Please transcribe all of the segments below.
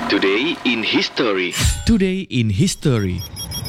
Today in History. Today in History.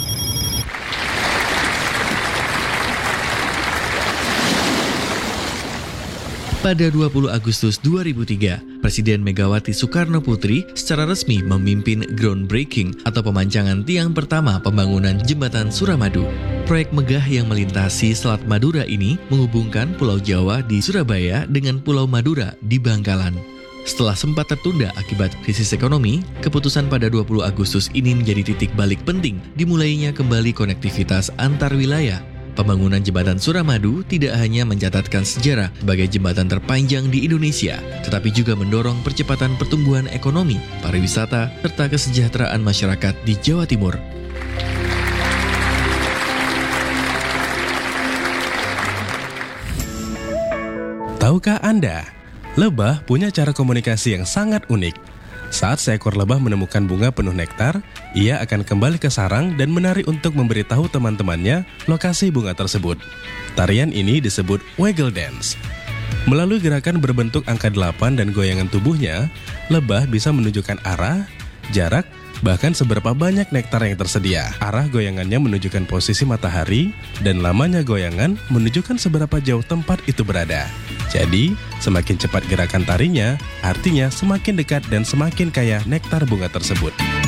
Pada 20 Agustus 2003, Presiden Megawati Soekarno Putri secara resmi memimpin groundbreaking atau pemancangan tiang pertama pembangunan Jembatan Suramadu. Proyek megah yang melintasi Selat Madura ini menghubungkan Pulau Jawa di Surabaya dengan Pulau Madura di Bangkalan. Setelah sempat tertunda akibat krisis ekonomi, keputusan pada 20 Agustus ini menjadi titik balik penting dimulainya kembali konektivitas antar wilayah. Pembangunan Jembatan Suramadu tidak hanya mencatatkan sejarah sebagai jembatan terpanjang di Indonesia, tetapi juga mendorong percepatan pertumbuhan ekonomi, pariwisata, serta kesejahteraan masyarakat di Jawa Timur. Tahukah Anda, lebah punya cara komunikasi yang sangat unik. Saat seekor lebah menemukan bunga penuh nektar, ia akan kembali ke sarang dan menari untuk memberitahu teman-temannya lokasi bunga tersebut. Tarian ini disebut waggle dance. Melalui gerakan berbentuk angka 8 dan goyangan tubuhnya, lebah bisa menunjukkan arah, jarak, bahkan seberapa banyak nektar yang tersedia. Arah goyangannya menunjukkan posisi matahari, dan lamanya goyangan menunjukkan seberapa jauh tempat itu berada. Jadi, semakin cepat gerakan tarinya, artinya semakin dekat dan semakin kaya nektar bunga tersebut.